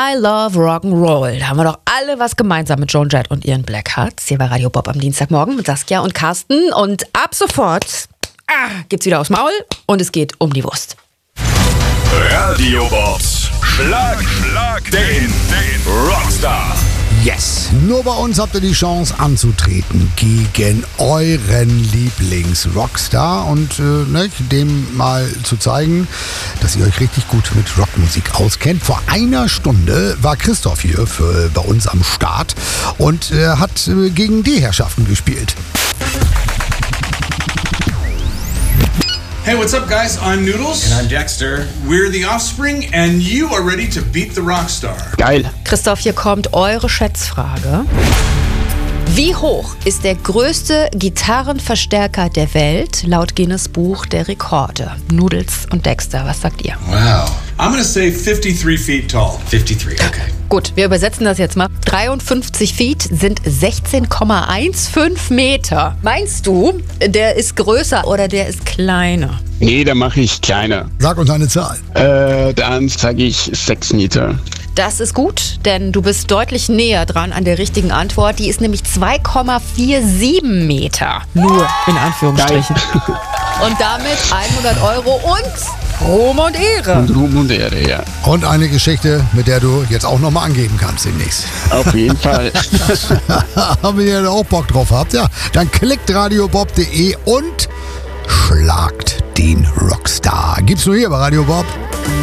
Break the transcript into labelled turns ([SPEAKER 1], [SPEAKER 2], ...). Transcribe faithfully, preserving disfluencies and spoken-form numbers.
[SPEAKER 1] I love Rock'n'Roll. Da haben wir doch alle was gemeinsam mit Joan Jett und ihren Blackhearts. Hier bei Radio Bob am Dienstagmorgen mit Saskia und Carsten. Und ab sofort ah, gibt's wieder aufs Maul und es geht um die Wurst.
[SPEAKER 2] Radio Bobs Schlag, Schlag den, den Rockstar.
[SPEAKER 3] Yes, nur bei uns habt ihr die Chance anzutreten gegen euren Lieblings-Rockstar und äh, ne, dem mal zu zeigen, dass ihr euch richtig gut mit Rockmusik auskennt. Vor einer Stunde war Christoph hier für, bei uns am Start und äh, hat äh, gegen die Herrschaften gespielt.
[SPEAKER 4] Hey, what's up, guys? I'm Noodles.
[SPEAKER 5] And I'm Dexter.
[SPEAKER 4] We're the Offspring, and you are ready to beat the Rockstar.
[SPEAKER 5] Geil.
[SPEAKER 1] Christoph, hier kommt eure Schätzfrage. Wie hoch ist der größte Gitarrenverstärker der Welt laut Guinness Buch der Rekorde? Noodles und Dexter, was sagt ihr?
[SPEAKER 4] Wow. I'm gonna say fifty-three feet tall.
[SPEAKER 5] fifty-three, okay.
[SPEAKER 1] Gut, wir übersetzen das jetzt mal. dreiundfünfzig Feet sind sechzehn Komma fünfzehn Meter. Meinst du, der ist größer oder der ist kleiner?
[SPEAKER 6] Nee, da mache ich kleiner.
[SPEAKER 3] Sag uns eine Zahl.
[SPEAKER 6] Äh, dann sage ich sechs Meter.
[SPEAKER 1] Das ist gut, denn du bist deutlich näher dran an der richtigen Antwort. Die ist nämlich zwei Komma siebenundvierzig Meter. Nur in Anführungsstrichen. Und damit hundert Euro und Ruhm und Ehre.
[SPEAKER 6] Und Ruhm und Ehre, ja.
[SPEAKER 3] Und eine Geschichte, mit der du jetzt auch nochmal angeben kannst demnächst.
[SPEAKER 6] Auf jeden Fall.
[SPEAKER 3] Wenn ihr da auch Bock drauf habt, ja, dann klickt radiobob punkt de und schlagt den Rockstar. Gibt's nur hier bei Radio Bob.